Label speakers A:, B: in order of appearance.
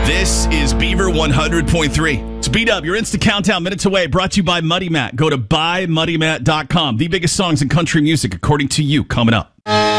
A: This is Beaver 100.3. It's Beat Up, your instant countdown, minutes away, brought to you by Muddy Matt. Go to buymuddymatt.com. The biggest songs in country music, according to you, coming up.